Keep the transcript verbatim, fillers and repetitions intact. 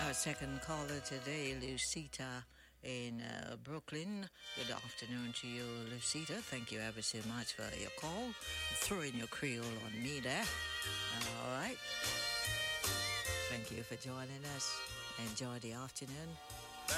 Our second caller today, Lucita in uh, Brooklyn. Good afternoon to you, Lucita. Thank you ever so much for your call. Throwing your Creole on me there. All right. Thank you for joining us. Enjoy the afternoon.